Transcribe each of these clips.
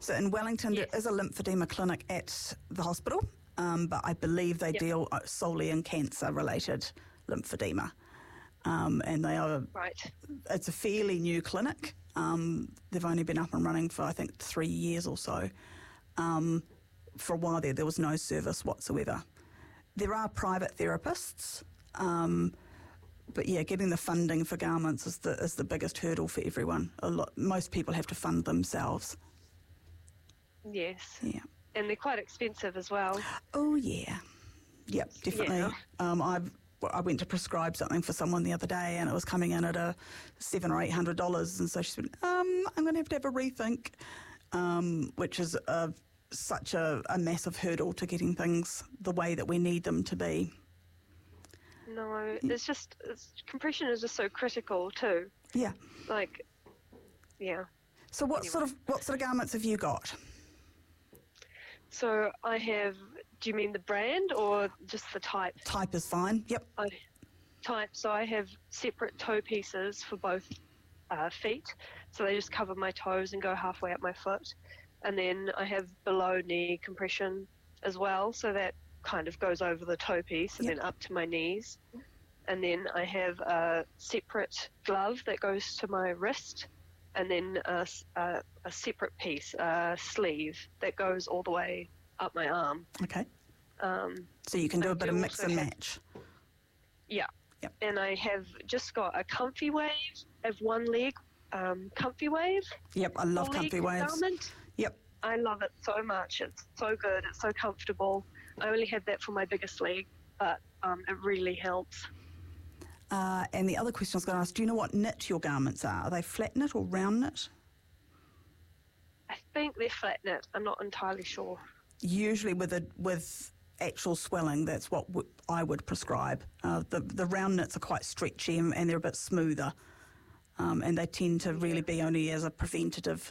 So in Wellington, Yes. there is a lymphedema clinic at the hospital, but I believe they deal solely in cancer-related lymphedema. And they are, Right. it's a fairly new clinic. They've only been up and running for, I think, 3 years or so. For a while there was no service whatsoever. There are private therapists, but yeah, getting the funding for garments is the biggest hurdle for everyone. Most people have to fund themselves. Yes. Yeah. And they're quite expensive as well. Oh yeah. Yep, definitely. Yeah. I went to prescribe something for someone the other day, and it was coming in at $700 or $800, and so she said, "I'm going to have a rethink," which is such a massive hurdle to getting things the way that we need them to be. No, compression is just so critical too. Yeah. Like, yeah. So what sort of garments have you got? So I have. Do you mean the brand or just the type? Type is fine. Yep. Type. So I have separate toe pieces for both feet. So they just cover my toes and go halfway up my foot. And then I have below knee compression as well. So that kind of goes over the toe piece and then up to my knees. And then I have a separate glove that goes to my wrist. And then a separate piece, a sleeve, that goes all the way up my arm. Okay. So you can do a bit of mix and match. Yeah. Yep. And I have just got a Comfy Wave. I have one leg Comfy Wave. Yep, I love Comfy Waves. Garment. Yep. I love it so much. It's so good. It's so comfortable. I only have that for my biggest leg, but it really helps. And the other question I was going to ask, do you know what knit your garments are? Are they flat knit or round knit? I think they're flat knit. I'm not entirely sure. Usually with actual swelling, that's what I would prescribe. The round knits are quite stretchy and they're a bit smoother, and they tend to really be only as a preventative.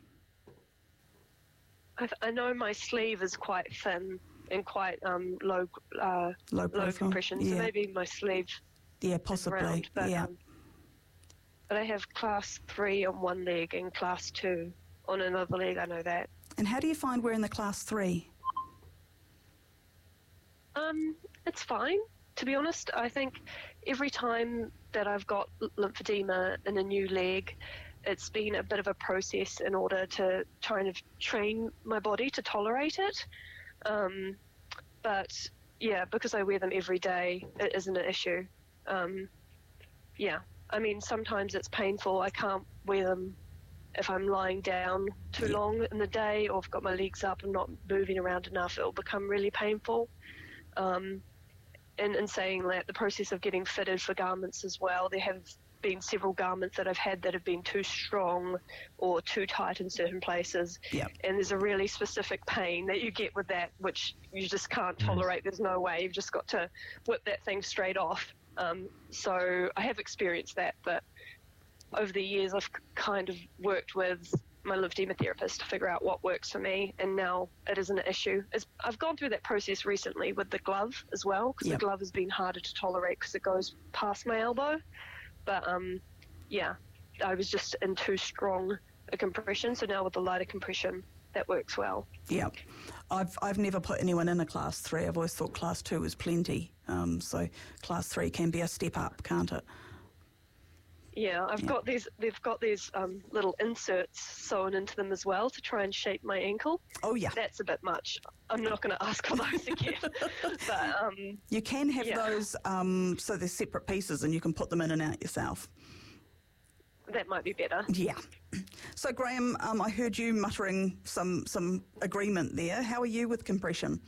I know my sleeve is quite thin and quite low compression, so maybe my sleeve. Yeah, possibly. Round, but I have class 3 on one leg and class 2 on another leg. I know that. And how do you find wearing the class 3? It's fine, to be honest. I think every time that I've got lymphedema in a new leg, it's been a bit of a process in order to kind of train my body to tolerate it. But yeah, because I wear them every day, it isn't an issue. I mean, sometimes it's painful. I can't wear them if I'm lying down too long in the day, or I've got my legs up and not moving around enough. It'll become really painful. And in saying that, the process of getting fitted for garments as well, there have been several garments that I've had that have been too strong or too tight in certain places. Yep. And there's a really specific pain that you get with that, which you just can't tolerate. There's no way. You've just got to whip that thing straight off. So I have experienced that, but over the years I've kind of worked with my lymphedema therapist to figure out what works for me, and now it isn't an issue. I've gone through that process recently with the glove as well, because the glove has been harder to tolerate because it goes past my elbow. But I was just in too strong a compression, so now with the lighter compression, that works well. Yeah, I've never put anyone in a class 3. I've always thought class 2 was plenty. So class 3 can be a step up, can't it? Yeah, they've got these little inserts sewn into them as well to try and shape my ankle. Oh yeah, that's a bit much. I'm not going to ask for those again. But you can have those, so they're separate pieces, and you can put them in and out yourself. That might be better. Yeah. So Graham, I heard you muttering some agreement there. How are you with compression?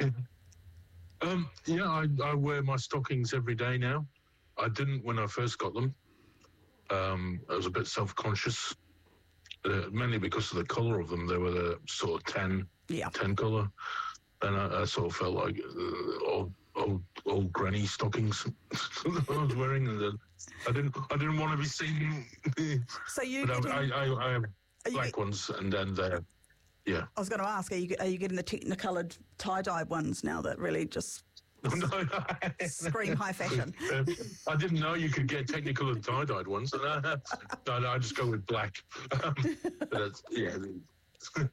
I wear my stockings every day now. I didn't when I first got them. I was a bit self-conscious, mainly because of the colour of them. They were the sort of tan colour, and I sort of felt like old granny stockings that I was wearing, and I didn't want to be seen. So you, I have black ones, and then they're I was going to ask, are you getting the Technicoloured tie-dye ones now that really just scream high fashion? I didn't know you could get Technicoloured tie-dyed ones. I just go with black.